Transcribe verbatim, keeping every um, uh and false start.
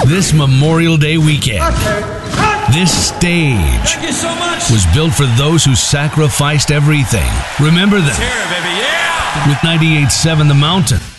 This Memorial Day weekend, this stage Thank you so much. was built for those who sacrificed everything. Remember them. Here, baby, yeah! With ninety-eight point seven The Mountain.